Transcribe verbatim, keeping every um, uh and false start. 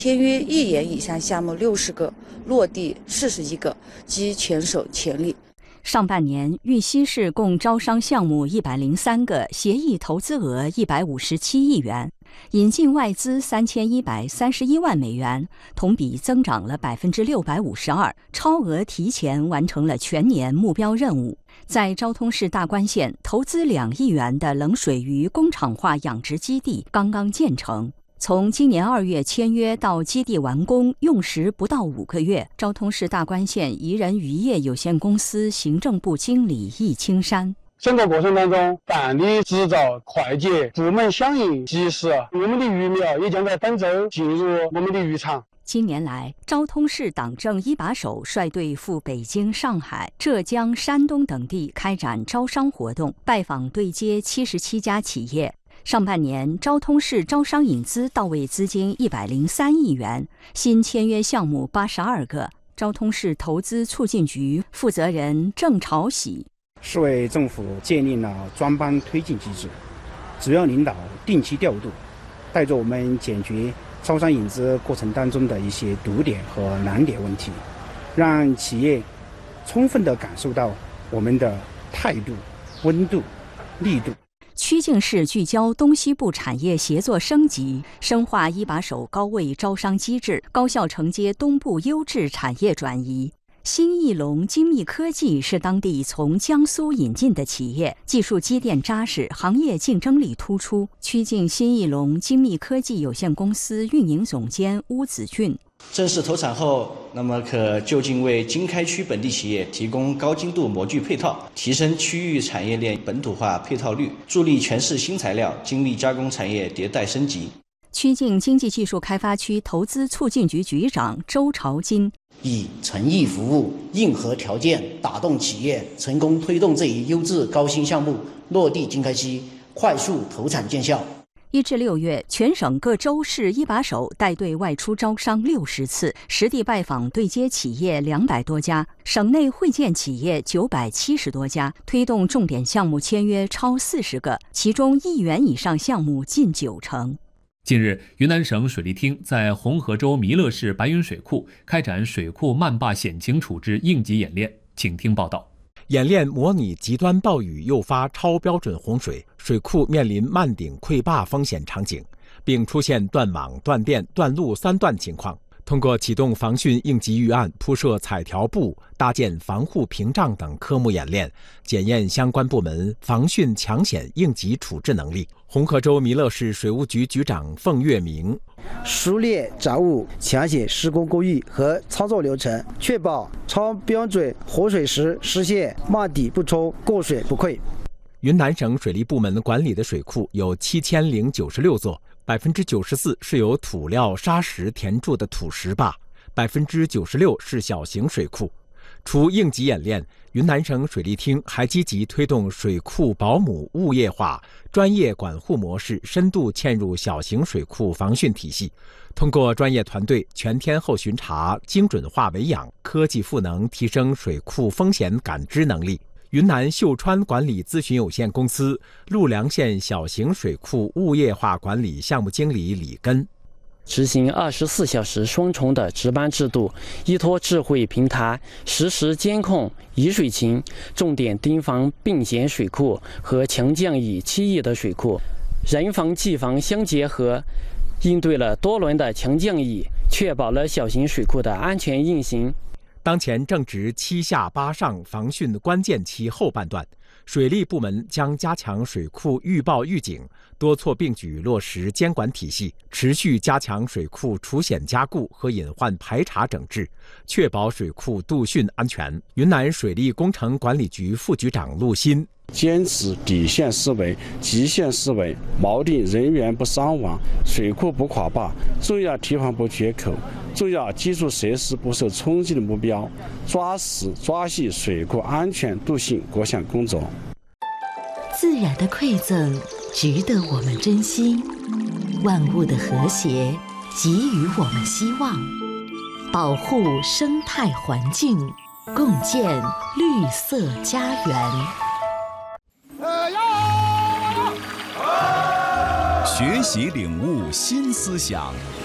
签约一年以上项目六十个，落地四十一个，居全省前列。 上半年，玉溪市共招商项目一百零三个，协议投资额一百五十七亿元，引进外资三千一百三十一万美元，同比增长了百分之六百五十二，超额提前完成了全年目标任务。在昭通市大关县，投资两亿元的冷水鱼工厂化养殖基地刚刚建成。从今年二月签约到基地完工，用时不到五个月。昭通市大关县宜人渔业有限公司行政部经理易青山： 整个过程当中，办理执照快捷，部门响应及时，我们的鱼苗也将在本周进入我们的渔场。 今年来，昭通市党政一把手率队赴北京、上海、浙江、山东等地开展招商活动，拜访对接七十七家企业。上半年，昭通市招商引资到位资金一百零三亿元，新签约项目八十二个。昭通市投资促进局负责人郑朝喜： 市委政府建立了专班推进机制，主要领导定期调度，带着我们解决招商引资过程当中的一些堵点和难点问题，让企业充分地感受到我们的态度、温度、力度。 曲靖市聚焦东西部产业协作升级，深化一把手高位招商机制，高效承接东部优质产业转移。新义隆精密科技是当地从江苏引进的企业，技术积淀扎实，行业竞争力突出。曲靖新义隆精密科技有限公司运营总监邬子俊： 正式投产后，那么可就近为经开区本地企业提供高精度模具配套，提升区域产业链本土化配套率，助力全市新材料精密加工产业迭代升级。 曲靖经济技术开发区投资促进局局长周朝金： 以诚意服务、硬核条件打动企业，成功推动这一优质高新项目落地经开期，快速投产见效。 一至六月，全省各州市一把手带队外出招商六十次，实地拜访对接企业两百多家，省内会见企业九百七十多家，推动重点项目签约超四十个，其中亿元以上项目近九成。 近日，云南省水利厅在红河州弥勒市白云水库开展水库漫坝险情处置应急演练，请听报道。 演练模拟极端暴雨诱发超标准洪水，水库面临漫顶溃坝风险场景，并出现断网、断电、断路三断情况。通过启动防汛应急预案、铺设彩条布、搭建防护屏障等科目演练，检验相关部门防汛抢险应急处置能力。红河州弥勒市水务局局长凤月明： 熟练掌握抢险施工工艺和操作流程，确保超标准活水时实现漫底不冲、过水不溃。 云南省水利部门管理的水库有七千零九十六座，百分之九十四是由土料沙石填筑的土石坝，百分之九十六是小型水库。除应急演练，云南省水利厅还积极推动水库保姆物业化、专业管护模式深度嵌入小型水库防汛体系，通过专业团队全天候巡查、精准化围养、科技赋能，提升水库风险感知能力。云南秀川管理咨询有限公司陆良县小型水库物业化管理项目经理李根： 执行二十四小时双重的值班制度，依托智慧平台，实时监控溢水情，重点盯防病险水库和强降雨期易的水库，人防技防相结合，应对了多轮的强降雨，确保了小型水库的安全运行。 当前正值七下八上防汛关键期后半段，水利部门将加强水库预报预警，多措并举落实监管体系，持续加强水库除险加固和隐患排查整治，确保水库度汛安全。云南水利工程管理局副局长陆鑫： 坚持底线思维、极限思维，锚定人员不伤亡、水库不垮坝、重要堤防不决口、重要基础设施不受冲击的目标，抓实抓细水库安全度汛各项工作。 自然的馈赠值得我们珍惜，万物的和谐给予我们希望，保护生态环境，共建绿色家园。 学习领悟新思想，